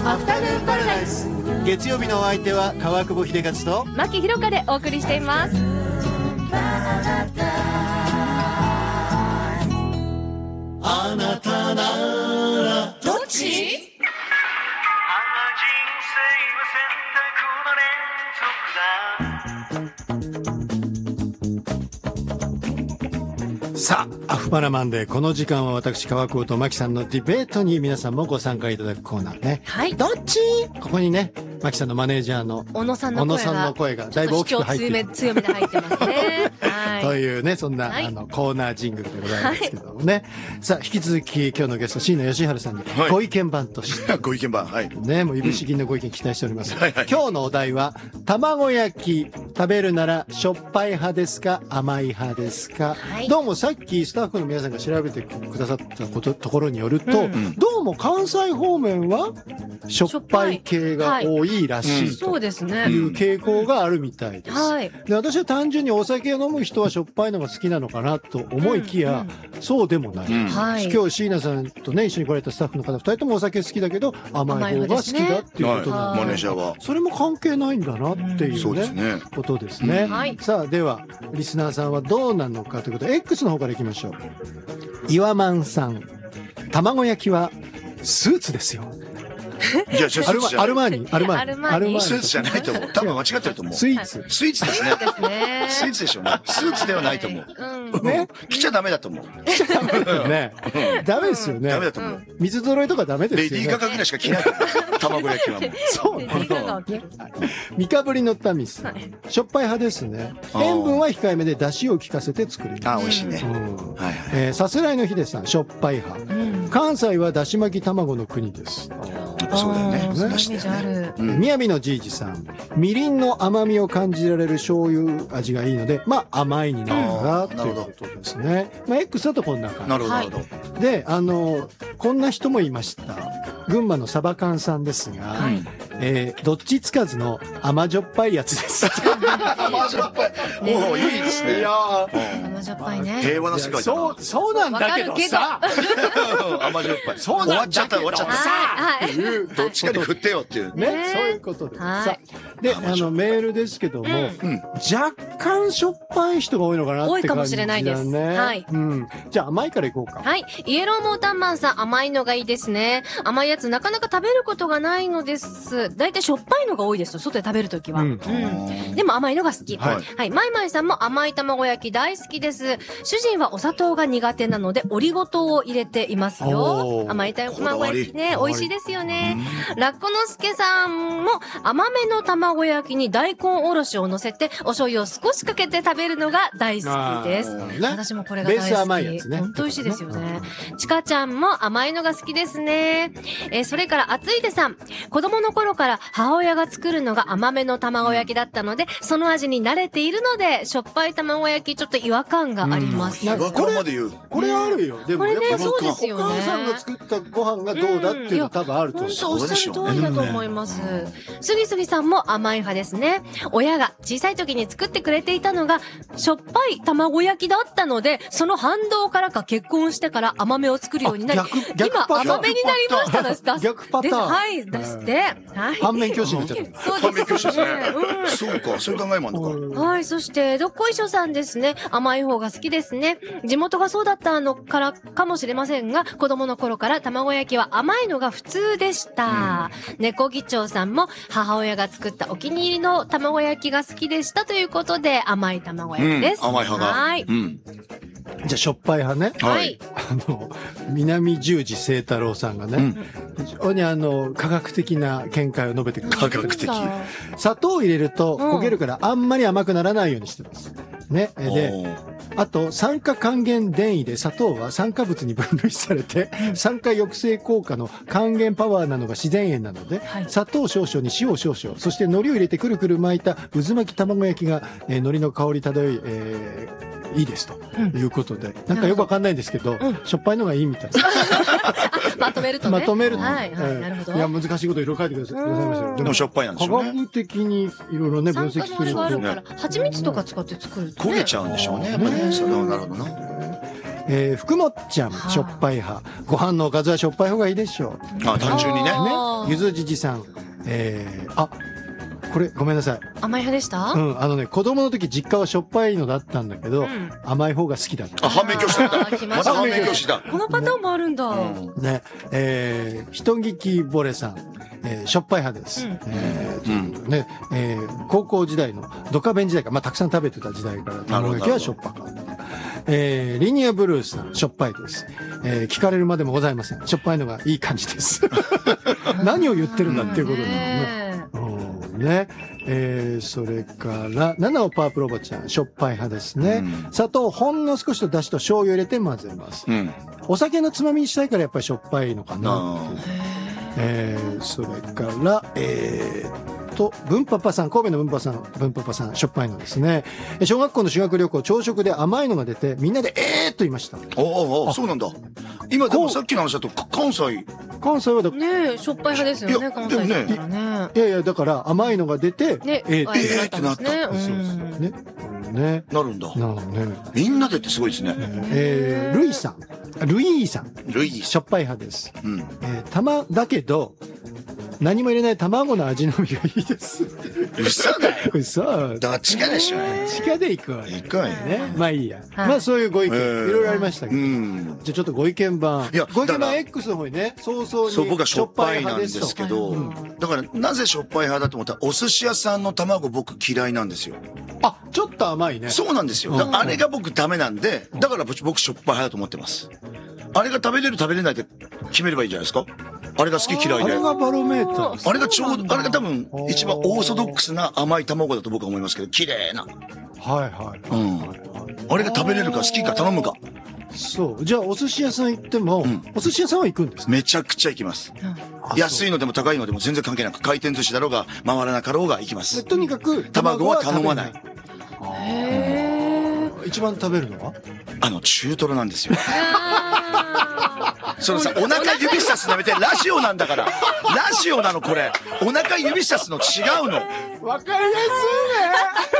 アフタヌーンパラダイス。 月曜日のお相手は川久保秀勝と牧ひろかでお送りしています。 あなたならどっち？ さあアフパラマンデー、この時間は私川久保と牧さんのディベートに皆さんもご参加いただくコーナーね。 はい。 どっち？ここにね、牧さんのマネージャーの小野さんの声がだいぶ大きく入っている強めで入ってますね。はい。 というね、そんな、 はい、 コーナージングルでございますけどもね。はい、さあ引き続き今日のゲスト椎名義治さんにご意見番として、 ご意見番、はい。 ね、もういぶし銀のご意見期待しております。 はいはい、 今日のお題は卵焼き食べるならしょっぱい派ですか甘い派ですか、はい、どうもさっきスタッフの皆さんが調べてくださったところによると、どうも関西方面はしょっぱい系が多いらしいという傾向があるみたいです。はい、で私は単純にお酒を飲む人はしょっぱいのが好きなのかなと思いきや、そうでもない。今日椎名さんとね一緒に来られたスタッフの方2人ともお酒好きだけど甘い方が好きだっていうことなんで、 マネージャーはそれも関係ないんだなっていうね、ことですね。さあではリスナーさんはどうなのかということで X の方からいきましょう。岩満さん、卵焼きはスーツですよ。 いや、スーツじゃない。 アルマーニ。 スーツじゃないと思う。多分間違ってると思う。 スイーツですね。スイーツでしょうね。スーツではないと思う。ね。着ちゃダメだと思う。 ね。ダメですよね。 ダメだと思う。 水揃いとかダメですよね。 レディーガガぐらいしか着ない。卵焼きはもう。 そう。ミカブリのタミス。しょっぱい派ですね。塩分は控えめで出汁を効かせて作ります。 あ、美味しいね。 さすらいのヒデさん、しょっぱい派。関西はだし巻き卵の国です。 そうだよね。 みやびのじいじさん、みりんの甘みを感じられる醤油味がいいので、まあ甘いになるからということですね。まあ X だとこんな感じ。 なるほど。 で、こんな人もいました。群馬のサバ缶さんですが、どっちつかずの甘じょっぱいやつです。 甘じょっぱい。おお、いいですね。いや甘じょっぱいね。 平和な世界だ。 そうなんだけどさ。 甘じょっぱい。 そうなんだけどさ。 どっちかに振ってよっていうね。そういうことで。さで、メールですけども、若干しょっぱい人が多いのかなって感じだね。多いかもしれないです。はい。じゃあ甘いからいこうか。 はい。イエローモータンマンさん、甘いのがいいですね。甘いやつなかなか食べることがないのです。だいたいしょっぱいのが多いですと、外で食べるときは。でも甘いのが好き。はい。マイマイさんも甘い卵焼き大好きです。主人はお砂糖が苦手なので、オリゴ糖を入れていますよ。甘い卵焼きね、美味しいですよね。ラッコのすけさんも甘めの卵焼きに大根おろしを乗せて、お醤油を少しかけて食べるのが大好きです。私もこれが大好き。 ベース甘いやつね。 本当美味しいですよね。ちかちゃんも甘いのが好きですね。それから厚いでさん、子供の頃から母親が作るのが甘めの卵焼きだったので、その味に慣れているので、しょっぱい卵焼きちょっと違和感があります。 違和感まで言う。 これあるよ。でもやっぱそうですよね。 お母さんが作ったご飯がどうだっていうの多分あると思う。 おっしゃる通りだと思います。すぎすぎさんも甘い派ですね。親が小さい時に作ってくれていたのが、しょっぱい卵焼きだったので、その反動からか結婚してから甘めを作るようになり、今甘めになりました。 逆パターン。 はい、出して、はい。 反面教師になっちゃった。 反面教師ですね。そうか、そういう考えもあるのか。 はい、そして、どっこいしょさんですね。甘い方が好きですね。地元がそうだったのからかもしれませんが、子供の頃から卵焼きは甘いのが普通でした。猫議長さんも母親が作ったお気に入りの卵焼きが好きでしたということで、甘い卵焼きです。 甘い派が。 はい。 じゃあしょっぱい派ね。 はい。 南十字清太郎さんがね、非常に科学的な見解を述べてくれ科学的。 砂糖を入れると焦げるからあんまり甘くならないようにしてます。ね。で、あと酸化還元電位で砂糖は酸化物に分類されて、酸化抑制効果の還元パワーなのが自然塩なので、砂糖少々に塩少々、そして海苔を入れてくるくる巻いた渦巻き卵焼きが、海苔の香り漂い、いいですということで、なんかよくわかんないんですけど、しょっぱいのがいいみたいです。 まとめるとね。 まとめると。 はい、なるほど。 いや、難しいこといろいろ書いてくださいましたよ。 でもしょっぱいなんですよね。 科学的にいろいろね、分析すると。蜂蜜とか使って作ると焦げちゃうんでしょうね。やっぱね、それはなるほどな。 福もっちゃん、しょっぱい派。ご飯のおかずはしょっぱい方がいいでしょう。 単純にね。 ゆずじじさん。これごめんなさい。 甘い派でした？ 子供の時実家はしょっぱいのだったんだけど、甘い方が好きだった。 反面教師だった。また反面教師だ。 このパターンもあるんだ。 ね、人聞きぼれさん。しょっぱい派です。ね、高校時代のドカベン時代から、たくさん食べてた時代から、卵焼きはしょっぱかった。リニアブルースさん、しょっぱいです。聞かれるまでもございません。しょっぱいのがいい感じです。何を言ってるんだっていうことだよね。それから、七尾パープロボちゃん、しょっぱい派ですね。砂糖ほんの少しとだしと醤油入れて混ぜます。お酒のつまみにしたいからやっぱりしょっぱいのかなっていう。それから、文パパさん、神戸の文パパさん、しょっぱいのですね。小学校の修学旅行、朝食で甘いのが出て、みんなでと言いました。 そうなんだ。今でもさっきの話だと、関西はねえ、しょっぱい派ですよね、関西だからね。 いや、だから甘いのが出て、 ってなった。 ね。 なるんだ。 なるほどね。 みんなでってすごいですね。 ルイーさん。しょっぱい派です。だけど、何も入れない卵の味のみがいいです。 嘘だよ。 嘘。 どっちかでしょ。 どっちかでいくわ。 いくわよね。 まあいいや。そういうご意見、いろいろありましたけど。じゃあちょっとご意見番。ご意見番 X の方にね、早々に。 そう、僕はしょっぱいなんですけど、だからなぜしょっぱい派だと思ったら、お寿司屋さんの卵僕嫌いなんですよ。 ちょっと甘いね。 そうなんですよ。あれが僕ダメなんで、だから僕しょっぱい派だと思ってます。あれが食べれる食べれないって決めればいいんじゃないですか。あれが好き嫌いで。 あれがバロメーター。 あれが多分一番オーソドックスな甘い卵だと僕は思いますけど、綺麗な。あれが食べれるか好きか頼むか。 そう。じゃあお寿司屋さん行っても、お寿司屋さんは行くんですか？ めちゃくちゃ行きます。安いのでも高いのでも全然関係なく、回転寿司だろうが回らなかろうが行きます。 とにかく卵は頼まない。 一番食べるのは？ 中トロなんですよ。そのさ、お腹指さすのやめて、ラジオなんだから。ラジオなのこれ。お腹指さすの違うの。 わかりやすいね。